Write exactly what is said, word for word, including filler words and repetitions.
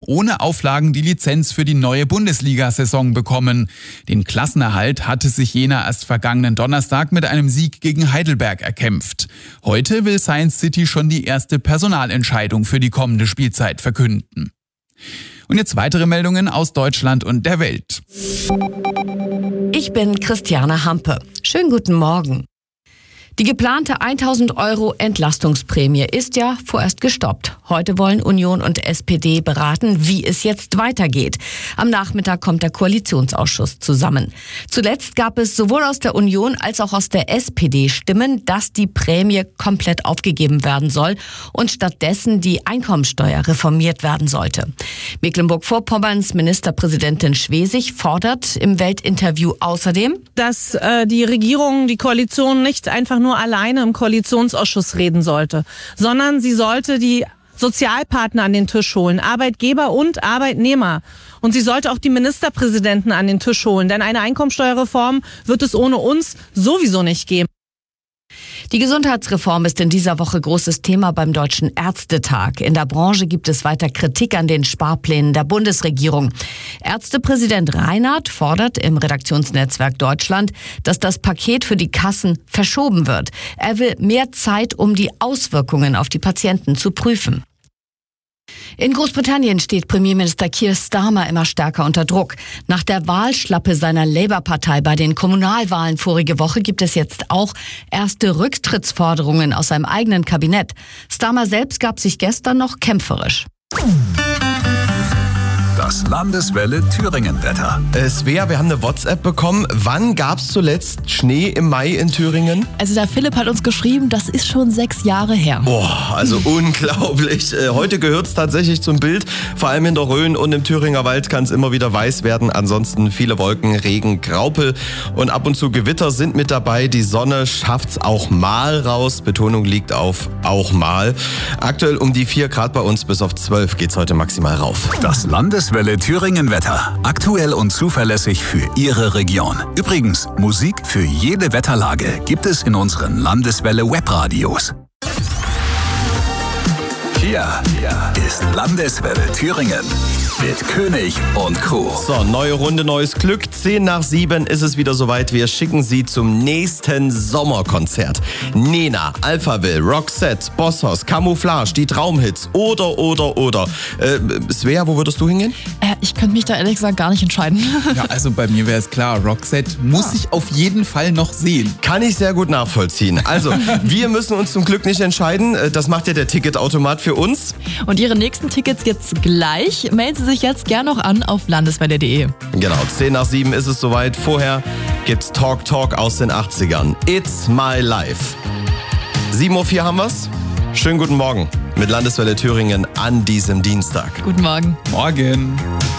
ohne Auflagen die Lizenz für die neue Bundesliga-Saison bekommen. Den Klassenerhalt hatte sich Jena erst vergangenen Donnerstag mit einem Sieg gegen Heidelberg erkämpft. Heute will Science City schon die erste Personalentscheidung für die kommende Spielzeit verkünden. Und jetzt weitere Meldungen aus Deutschland und der Welt. Ich bin Christiane Hampe. Schönen guten Morgen. Die geplante tausend Euro Entlastungsprämie ist ja vorerst gestoppt. Heute wollen Union und S P D beraten, wie es jetzt weitergeht. Am Nachmittag kommt der Koalitionsausschuss zusammen. Zuletzt gab es sowohl aus der Union als auch aus der S P D Stimmen, dass die Prämie komplett aufgegeben werden soll und stattdessen die Einkommensteuer reformiert werden sollte. Mecklenburg-Vorpommerns Ministerpräsidentin Schwesig fordert im Weltinterview außerdem, dass äh, die Regierung, die Koalition nicht einfach nur alleine im Koalitionsausschuss reden sollte, sondern sie sollte die Sozialpartner an den Tisch holen, Arbeitgeber und Arbeitnehmer. Und sie sollte auch die Ministerpräsidenten an den Tisch holen, denn eine Einkommensteuerreform wird es ohne uns sowieso nicht geben. Die Gesundheitsreform ist in dieser Woche großes Thema beim Deutschen Ärztetag. In der Branche gibt es weiter Kritik an den Sparplänen der Bundesregierung. Ärztepräsident Reinhardt fordert im Redaktionsnetzwerk Deutschland, dass das Paket für die Kassen verschoben wird. Er will mehr Zeit, um die Auswirkungen auf die Patienten zu prüfen. In Großbritannien steht Premierminister Keir Starmer immer stärker unter Druck. Nach der Wahlschlappe seiner Labour-Partei bei den Kommunalwahlen vorige Woche gibt es jetzt auch erste Rücktrittsforderungen aus seinem eigenen Kabinett. Starmer selbst gab sich gestern noch kämpferisch. Das Landeswelle Thüringen-Wetter. Äh, Svea, wir haben eine WhatsApp bekommen. Wann gab es zuletzt Schnee im Mai in Thüringen? Also der Philipp hat uns geschrieben, das ist schon sechs Jahre her. Boah, also unglaublich. Äh, heute gehört es tatsächlich zum Bild. Vor allem in der Rhön und im Thüringer Wald kann es immer wieder weiß werden. Ansonsten viele Wolken, Regen, Graupel und ab und zu Gewitter sind mit dabei. Die Sonne schafft's auch mal raus. Betonung liegt auf auch mal. Aktuell um die vier Grad bei uns, bis auf zwölf geht's heute maximal rauf. Das Landeswelle Thüringen-Wetter. Aktuell und zuverlässig für Ihre Region. Übrigens, Musik für jede Wetterlage gibt es in unseren Landeswelle Webradios. Hier ist Landeswelle Thüringen mit König und Co. So, neue Runde, neues Glück. Zehn nach sieben ist es wieder soweit. Wir schicken Sie zum nächsten Sommerkonzert. Nena, Alphaville, Roxette, Bosshaus, Camouflage, die Traumhits oder, oder, oder. Äh, Svea, wo würdest du hingehen? Äh, ich könnte mich da ehrlich gesagt gar nicht entscheiden. Ja, also bei mir wäre es klar, Roxette muss Ah. ich auf jeden Fall noch sehen. Kann ich sehr gut nachvollziehen. Also, wir müssen uns zum Glück nicht entscheiden. Das macht ja der Ticketautomat für uns. Und Ihre nächsten Tickets gibt's gleich. Melden Sie sich jetzt gern noch an auf landeswelle punkt de. Genau, zehn nach sieben ist es soweit. Vorher gibt's Talk Talk aus den achtzigern. It's my life. sieben Uhr vier haben wir's. Schönen guten Morgen mit Landeswelle Thüringen an diesem Dienstag. Guten Morgen. Morgen.